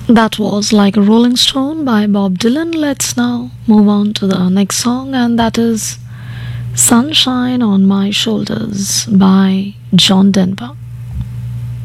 That was Like a Rolling Stone by Bob Dylan. Let's now move on to the next song, and that is Sunshine on My Shoulders by John Denver.